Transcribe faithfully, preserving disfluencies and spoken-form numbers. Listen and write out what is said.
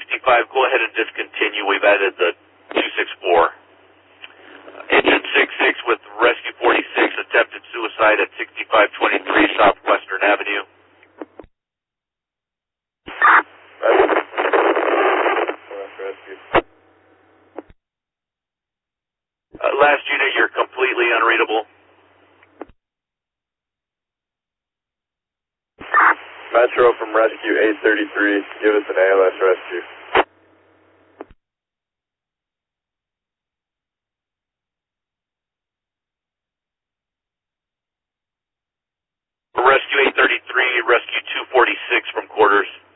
sixty-five, go ahead and discontinue. We've added the two sixty-four. Engine sixty-six with Rescue forty-six, attempted suicide at sixty-five twenty-three Southwestern Avenue. Uh, last unit, you're completely unreadable. Metro from Rescue eight thirty-three, give us an A L S rescue. Rescue eight thirty-three, Rescue two forty-six from quarters.